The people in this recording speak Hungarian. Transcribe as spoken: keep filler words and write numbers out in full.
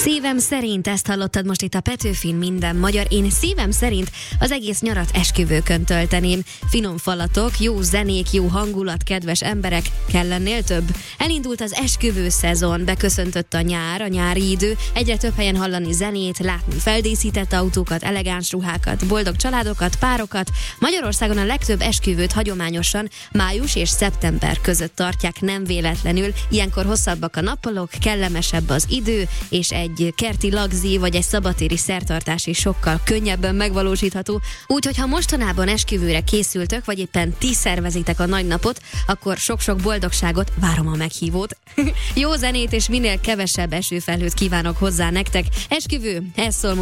Szívem szerint, ezt hallottad most itt a Petőfin minden magyar. Én szívem szerint az egész nyarat esküvőkön tölteném. Finom falatok, jó zenék, jó hangulat, kedves emberek, kell ennél több? Elindult az esküvő szezon, beköszöntött a nyár, a nyári idő, egyre több helyen hallani zenét, látni feldíszített autókat, elegáns ruhákat, boldog családokat, párokat. Magyarországon a legtöbb esküvőt hagyományosan május és szeptember között tartják, nem véletlenül. Ilyenkor hosszabbak a nappalok, kellemesebb az idő, és egy kerti lagzi vagy egy szabadtéri szertartás is sokkal könnyebben megvalósítható. Úgyhogy ha mostanában esküvőre készültök, vagy éppen ti szervezitek a nagy napot, akkor sok-sok boldogságot, várom a meghívót. Jó zenét és minél kevesebb esőfelhőt kívánok hozzá nektek. Esküvő, ez szól